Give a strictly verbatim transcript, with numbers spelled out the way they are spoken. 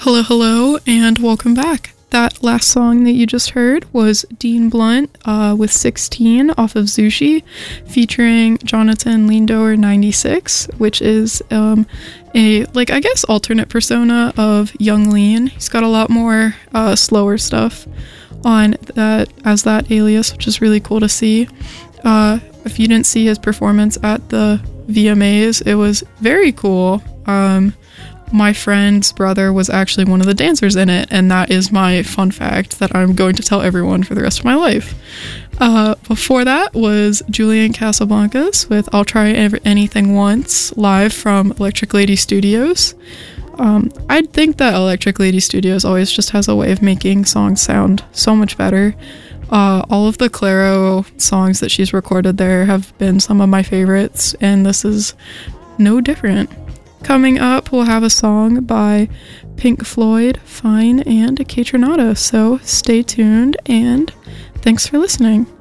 Hello, hello, and welcome back. That last song that you just heard was Dean Blunt uh, with sixteen off of Zushi, featuring Jonathan Lindor ninety-six, which is um, a, like, I guess, alternate persona of Young Lean. He's got a lot more uh, slower stuff on that as that alias, which is really cool to see. Uh, if you didn't see his performance at the V M As, it was very cool. Um, my friend's brother was actually one of the dancers in it, and that is my fun fact that I'm going to tell everyone for the rest of my life. Uh, before that was Julian Casablancas with I'll Try Ever- Anything Once, live from Electric Lady Studios. Um, I think that Electric Lady Studios always just has a way of making songs sound so much better. Uh, all of the Clairo songs that she's recorded there have been some of my favorites, and this is no different. Coming up, we'll have a song by Pink Floyd, Fine, and Kaytranada, so stay tuned, and thanks for listening.